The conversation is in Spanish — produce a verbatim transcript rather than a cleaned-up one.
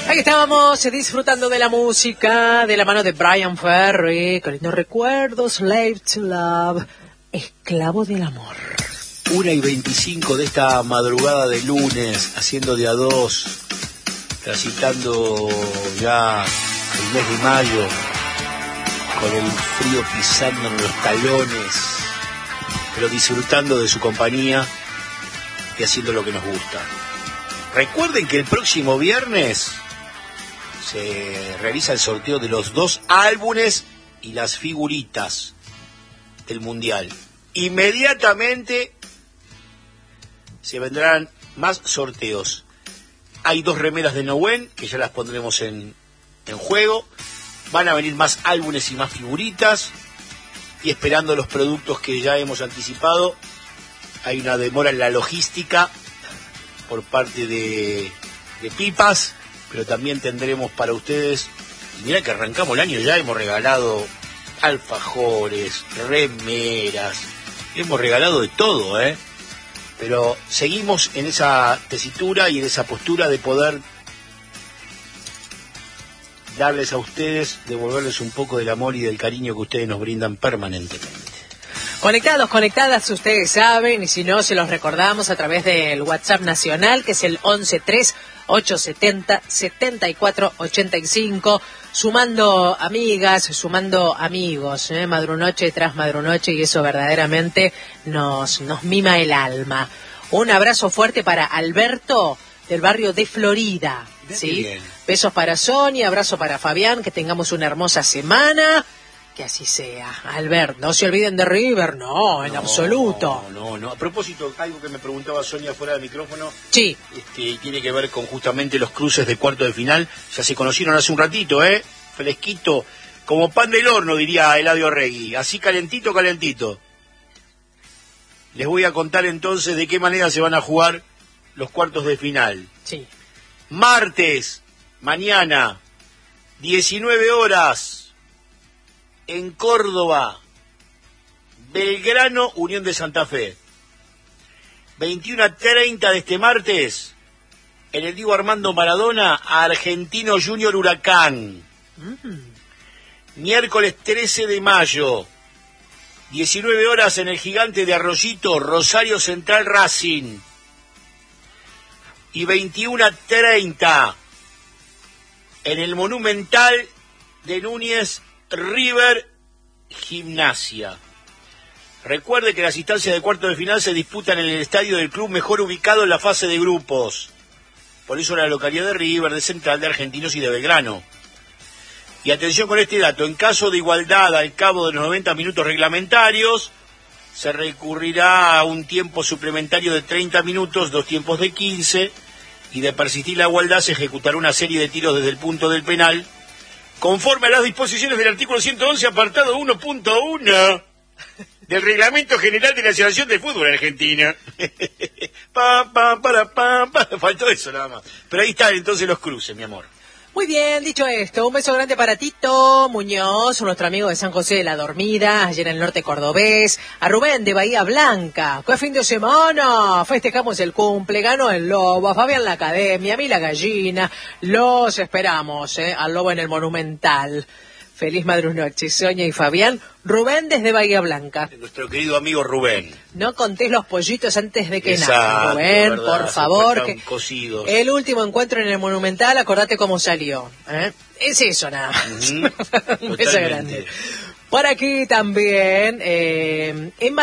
Ahí estábamos disfrutando de la música de la mano de Bryan Ferry, con lindos recuerdos, Slave to Love, esclavo del amor. Una y veinticinco de esta madrugada de lunes, haciendo de a dos, transitando ya el mes de mayo, con el frío pisando en los talones, pero disfrutando de su compañía y haciendo lo que nos gusta. Recuerden que el próximo viernes se realiza el sorteo de los dos álbumes y las figuritas del Mundial. Inmediatamente se vendrán más sorteos. Hay dos remeras de Nowen, que ya las pondremos en, en juego. Van a venir más álbumes y más figuritas. Y esperando los productos que ya hemos anticipado, hay una demora en la logística por parte de, de Pipas, pero también tendremos para ustedes. Y mirá que arrancamos el año, ya hemos regalado alfajores, remeras, hemos regalado de todo, ¿eh? Pero seguimos en esa tesitura y en esa postura de poder darles a ustedes, devolverles un poco del amor y del cariño que ustedes nos brindan permanentemente. Conectados, conectadas, ustedes saben, y si no, se los recordamos a través del WhatsApp nacional, que es el once tres ocho setenta setenta y cuatro ochenta y cinco, sumando amigas, sumando amigos, ¿eh? Madrunoche tras madrunoche, y eso verdaderamente nos, nos mima el alma. Un abrazo fuerte para Alberto, del barrio de Florida, ¿sí? Bien. Besos para Sonia, abrazo para Fabián, que tengamos una hermosa semana. Que así sea. Albert, no se olviden de River, no, en no, absoluto. No, no, no. A propósito, algo que me preguntaba Sonia fuera del micrófono. Sí. Este, tiene que ver con justamente los cruces de cuarto de final. Ya se conocieron hace un ratito, ¿eh? Fresquito, como pan del horno, diría Eladio Regui. Así calentito, calentito. Les voy a contar entonces de qué manera se van a jugar los cuartos de final. Sí. Martes, mañana, diecinueve horas. En Córdoba, Belgrano, Unión de Santa Fe. veintiuno treinta de este martes, en el Diego Armando Maradona, Argentino Junior Huracán. Mm. Miércoles trece de mayo, diecinueve horas en el Gigante de Arroyito, Rosario Central Racing. Y veintiuno treinta, en el Monumental de Núñez, River Gimnasia. Recuerde que las instancias de cuarto de final se disputan en el estadio del club mejor ubicado en la fase de grupos. Por eso la localidad de River, de Central, de Argentinos y de Belgrano. Y atención con este dato, en caso de igualdad al cabo de los noventa minutos reglamentarios, se recurrirá a un tiempo suplementario de treinta minutos, dos tiempos de quince, y de persistir la igualdad se ejecutará una serie de tiros desde el punto del penal, conforme a las disposiciones del artículo ciento once, apartado uno punto uno del Reglamento General de la Asociación de Fútbol Argentina. pa, pa, para, pa, pa. Faltó eso nada más. Pero ahí están entonces los cruces, mi amor. Muy bien, dicho esto, un beso grande para Tito Muñoz, nuestro amigo de San José de la Dormida, allá en el norte cordobés, a Rubén de Bahía Blanca, ¡qué fin de semana! Festejamos el cumple, ganó el Lobo, a Fabián la Academia, a mí la Gallina, los esperamos, ¿eh? Al Lobo en el Monumental. Feliz madrunoche, Sonia y Fabián. Rubén desde Bahía Blanca. Nuestro querido amigo Rubén. No contés los pollitos antes de que Exacto, nazcan, Rubén, verdad, por favor. Que cocidos. el último encuentro en el Monumental, acordate cómo salió. ¿eh? Es eso nada más. Uh-huh. Un beso grande. Por aquí también, eh, en